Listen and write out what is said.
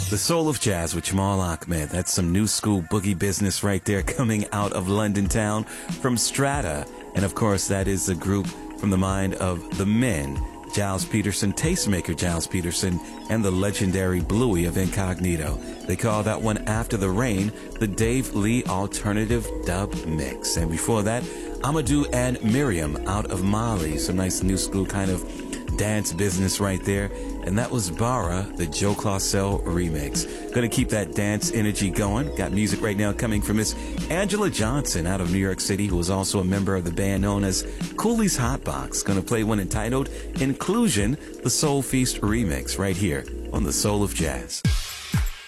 The Soul of Jazz with Jamal Ahmed. That's some new school boogie business right there coming out of London town from Strata. And of course, that is a group from the mind of the men, Giles Peterson, tastemaker Giles Peterson, and the legendary Bluey of Incognito. They call that one After the Rain, the Dave Lee Alternative Dub Mix. And before that, Amadou and Miriam out of Mali. Some nice new school kind of dance business right there. And that was Bara, the Joe Claussell remix. Gonna keep that dance energy going. Got music right now coming from Miss Angela Johnson out of New York City, who is also a member of the band known as Cooley's Hotbox. Gonna play one entitled Inclusion, the Soul Feast remix right here on The Soul of Jazz.